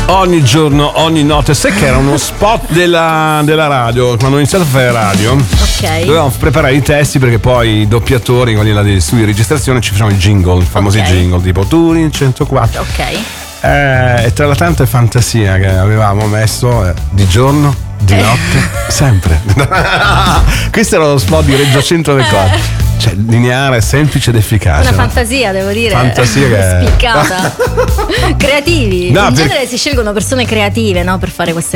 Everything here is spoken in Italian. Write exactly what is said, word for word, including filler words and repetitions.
Ogni giorno, ogni notte. Sai che era uno spot della, della radio, quando ho iniziato a fare radio. Ok. Dovevamo preparare i testi perché poi i doppiatori, quelli là degli studi di registrazione, ci facevano i jingle, i famosi Ok. jingle, tipo Turin centoquattro. Ok. Eh, e tra la tanta fantasia che avevamo messo, eh, di giorno, di notte, sempre. Questo era lo spot di Reggio Centro del Cor. Cioè, lineare, semplice ed efficace. Una no? fantasia, devo dire. Fantasia che- spiccata. Creativi. No, In per- genere si scelgono persone creative, no, per fare queste